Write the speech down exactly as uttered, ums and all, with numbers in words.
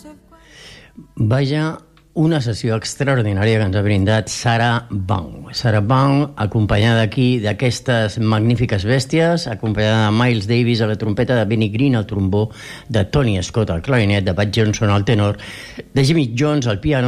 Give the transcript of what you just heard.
Vaja, una sessió extraordinària que ens ha brindat Sarah Vaughan. Sarah Vaughan, acompanyada aquí d'aquestes magnífiques bèsties, acompanyada de Miles Davis a la trompeta, de Benny Green al trombó, de Tony Scott al clarinet, de Bud Johnson al tenor, de Jimmy Jones al piano,